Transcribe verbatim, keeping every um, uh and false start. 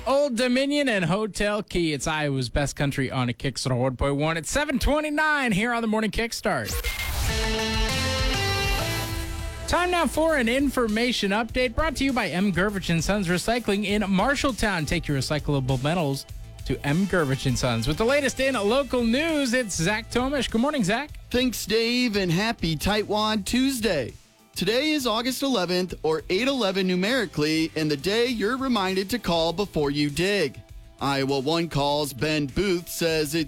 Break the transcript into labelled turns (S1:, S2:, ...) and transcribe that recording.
S1: Old Dominion and Hotel Key. It's Iowa's best country on a Kickstart one point one. It's seven twenty-nine here on the Morning Kickstart. Time now for an information update brought to you by M. Gervich and Sons Recycling in Marshalltown. Take your recyclable metals to M. Gervich and Sons. With the latest in local news, it's Zach Tomish. Good morning, Zach.
S2: Thanks, Dave, and happy Tightwad Tuesday. Today is August eleventh, or eight eleven numerically, and the day you're reminded to call before you dig. Iowa One Call's Ben Booth says it's